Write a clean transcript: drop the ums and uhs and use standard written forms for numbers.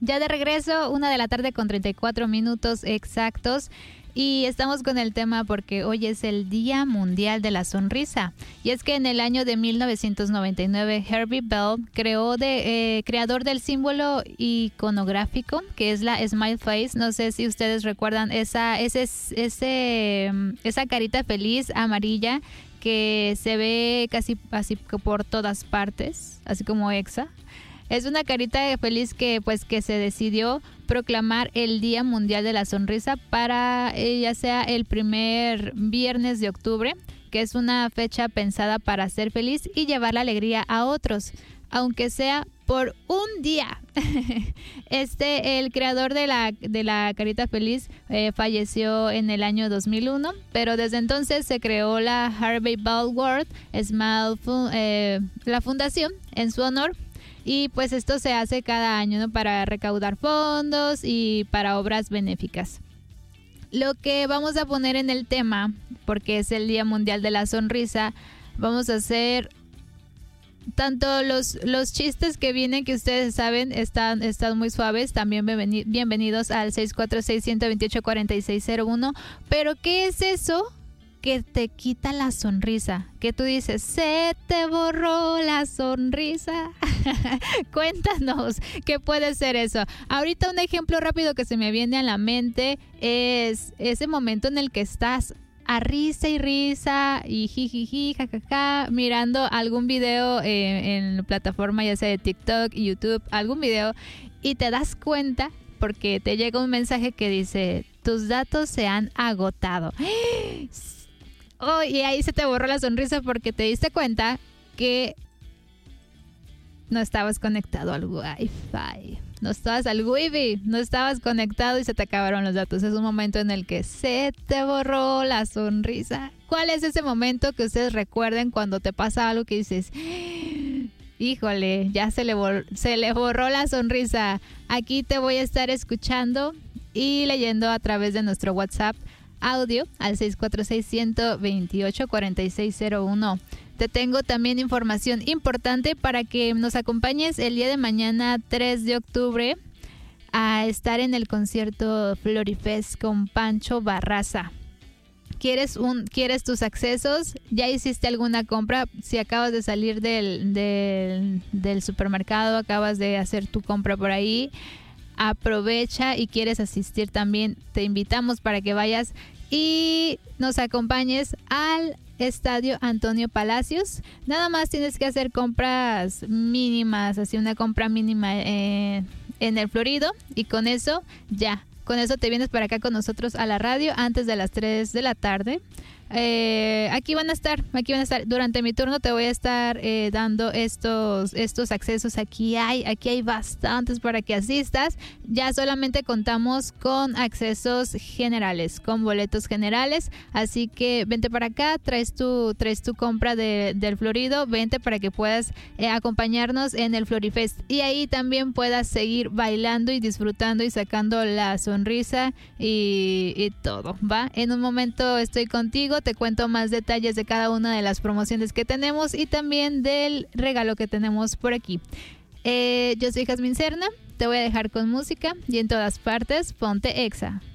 Ya de regreso, 1:34 con 34 minutos exactos. Y estamos con el tema porque hoy es el Día Mundial de la Sonrisa. Y es que en el año de 1999, Herbie Bell creador del símbolo iconográfico, que es la Smile Face. No sé si ustedes recuerdan esa carita feliz amarilla que se ve casi así por todas partes, así como Exa. Es una carita feliz que se decidió proclamar el Día Mundial de la Sonrisa para ya sea el primer viernes de octubre, que es una fecha pensada para ser feliz y llevar la alegría a otros, aunque sea por un día. El creador de la carita feliz falleció en el año 2001, pero desde entonces se creó la Harvey Bell World Smile, la fundación en su honor. Y pues esto se hace cada año, ¿no? Para recaudar fondos y para obras benéficas. Lo que vamos a poner en el tema, porque es el Día Mundial de la Sonrisa, vamos a hacer tanto los chistes que vienen, que ustedes saben, están muy suaves. También bienvenidos al 646-128-4601. Pero ¿qué es eso que te quita la sonrisa? Que tú dices, se te borró la sonrisa. Cuéntanos, ¿qué puede ser eso? Ahorita un ejemplo rápido que se me viene a la mente es ese momento en el que estás a risa y risa y jijiji, jajaja, mirando algún video en plataforma ya sea de TikTok, YouTube, algún video, y te das cuenta porque te llega un mensaje que dice, tus datos se han agotado. Oh, y ahí se te borró la sonrisa porque te diste cuenta que no estabas conectado al Wi-Fi. No estabas conectado y se te acabaron los datos. Es un momento en el que se te borró la sonrisa. ¿Cuál es ese momento que ustedes recuerden cuando te pasa algo que dices, híjole, ya se le borró la sonrisa? Aquí te voy a estar escuchando y leyendo a través de nuestro WhatsApp audio al 646-128-4601. Te tengo también información importante para que nos acompañes el día de mañana, 3 de octubre, a estar en el concierto Florifest con Pancho Barraza. ¿Quieres tus accesos? ¿Ya hiciste alguna compra? Si acabas de salir del supermercado, acabas de hacer tu compra por ahí, aprovecha y quieres asistir también, te invitamos para que vayas y nos acompañes al Estadio Antonio Palacios. Nada más tienes que hacer compras mínimas, así una compra mínima en el Florido, y con eso te vienes para acá con nosotros a la radio antes de las 3 de la tarde. Aquí van a estar. Durante mi turno te voy a estar dando estos accesos. Aquí hay bastantes para que asistas. Ya solamente contamos con accesos generales, con boletos generales. Así que vente para acá, traes tu compra del Florido, vente para que puedas acompañarnos en el Florifest. Y ahí también puedas seguir bailando y disfrutando y sacando la sonrisa y todo, ¿va? En un momento estoy contigo. Te cuento más detalles de cada una de las promociones que tenemos y también del regalo que tenemos por aquí. Yo soy Jazmín Serna, te voy a dejar con música y en todas partes ponte Exa.